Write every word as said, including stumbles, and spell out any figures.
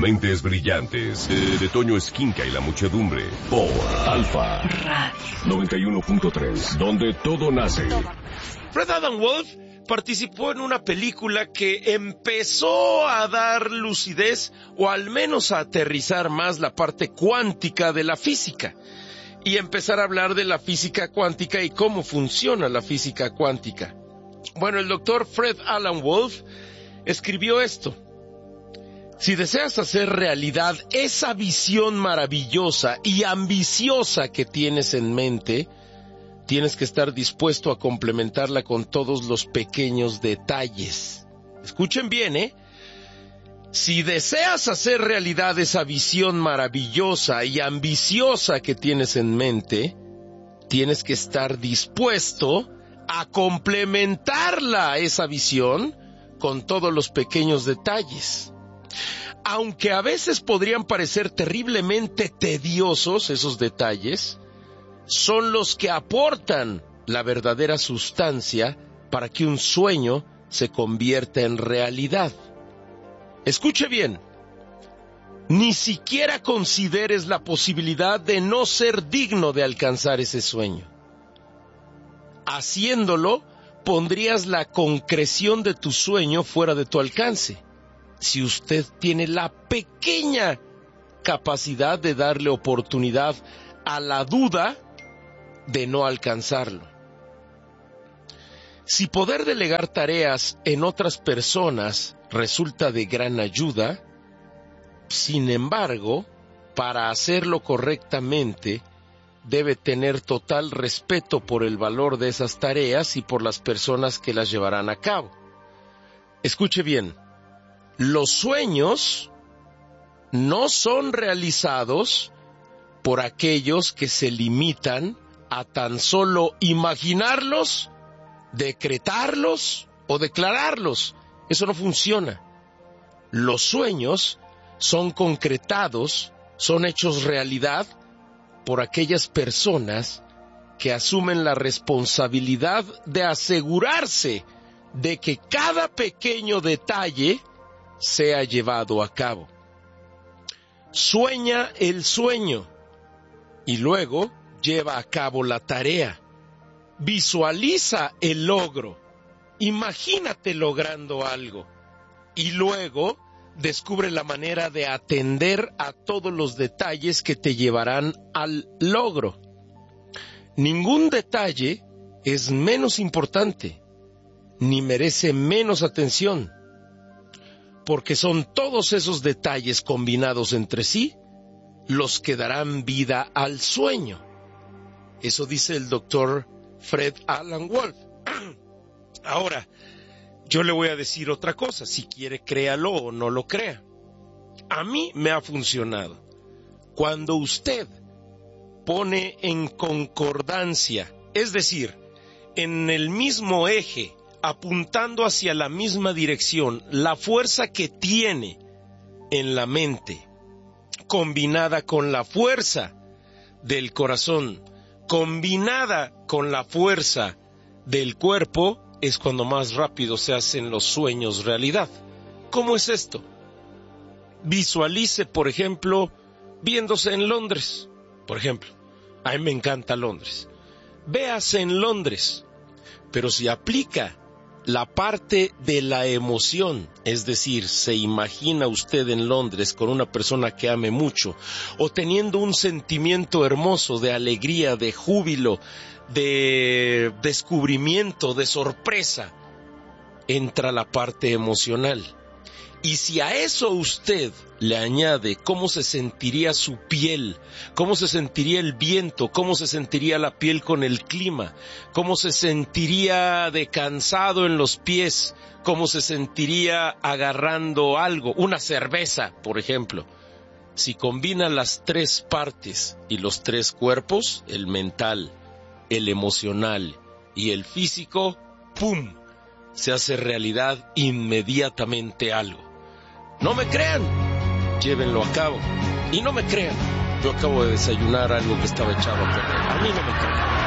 Mentes brillantes, de, de Toño Esquinca y la muchedumbre, por Alfa Radio noventa y uno punto tres, donde todo nace. Fred Alan Wolf participó en una película que empezó a dar lucidez, o al menos a aterrizar más la parte cuántica de la física, y empezar a hablar de la física cuántica y cómo funciona la física cuántica. Bueno, el doctor Fred Alan Wolf escribió esto: si deseas hacer realidad esa visión maravillosa y ambiciosa que tienes en mente, tienes que estar dispuesto a complementarla con todos los pequeños detalles. Escuchen bien, ¿eh? Si deseas hacer realidad esa visión maravillosa y ambiciosa que tienes en mente, tienes que estar dispuesto a complementarla, esa visión, con todos los pequeños detalles. Aunque a veces podrían parecer terriblemente tediosos esos detalles, son los que aportan la verdadera sustancia para que un sueño se convierta en realidad. Escuche bien, ni siquiera consideres la posibilidad de no ser digno de alcanzar ese sueño. Haciéndolo, pondrías la concreción de tu sueño fuera de tu alcance. Si usted tiene la pequeña capacidad de darle oportunidad a la duda de no alcanzarlo. Si poder delegar tareas en otras personas resulta de gran ayuda, sin embargo, para hacerlo correctamente, debe tener total respeto por el valor de esas tareas y por las personas que las llevarán a cabo. Escuche bien, los sueños no son realizados por aquellos que se limitan a tan solo imaginarlos, decretarlos o declararlos. Eso no funciona. Los sueños son concretados, son hechos realidad por aquellas personas que asumen la responsabilidad de asegurarse de que cada pequeño detalle sea llevado a cabo. Sueña el sueño y luego lleva a cabo la tarea. Visualiza el logro. Imagínate logrando algo. Y luego descubre la manera de atender a todos los detalles que te llevarán al logro. Ningún detalle es menos importante, ni merece menos atención, porque son todos esos detalles combinados entre sí los que darán vida al sueño. Eso dice el doctor Fred Alan Wolf. Ahora, yo le voy a decir otra cosa, si quiere créalo o no lo crea. A mí me ha funcionado. Cuando usted pone en concordancia, es decir, en el mismo eje, apuntando hacia la misma dirección, la fuerza que tiene en la mente, combinada con la fuerza del corazón, combinada con la fuerza del cuerpo, es cuando más rápido se hacen los sueños realidad. ¿Cómo es esto? Visualice, por ejemplo, viéndose en Londres. Por ejemplo, a mí me encanta Londres. Véase en Londres, pero si aplica la parte de la emoción, es decir, se imagina usted en Londres con una persona que ame mucho, o teniendo un sentimiento hermoso de alegría, de júbilo, de descubrimiento, de sorpresa, entra la parte emocional. Y si a eso usted le añade cómo se sentiría su piel, cómo se sentiría el viento, cómo se sentiría la piel con el clima, cómo se sentiría de cansado en los pies, cómo se sentiría agarrando algo, una cerveza, por ejemplo. Si combina las tres partes y los tres cuerpos, el mental, el emocional y el físico, ¡pum!, se hace realidad inmediatamente algo. No me crean, llévenlo a cabo. Y no me crean, yo acabo de desayunar algo que estaba echado a perder. A mí no me crean.